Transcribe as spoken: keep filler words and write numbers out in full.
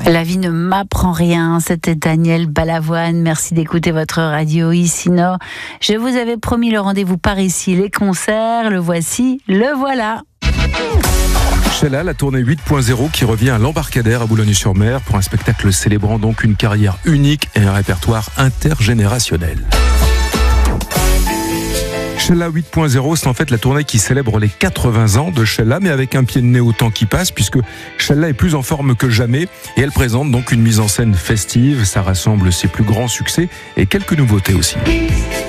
La vie ne m'apprend rien, c'était Daniel Balavoine. Merci d'écouter votre radio ici Nord. Je vous avais promis le rendez-vous par ici, les concerts, le voici, le voilà. Sheila, la tournée huit point zéro qui revient à l'Embarcadère à Boulogne-sur-Mer pour un spectacle célébrant donc une carrière unique et un répertoire intergénérationnel. Sheila huit point zéro, c'est en fait la tournée qui célèbre les quatre-vingts ans de Sheila, mais avec un pied de nez au temps qui passe, puisque Sheila est plus en forme que jamais et elle présente donc une mise en scène festive. Ça rassemble ses plus grands succès et quelques nouveautés aussi.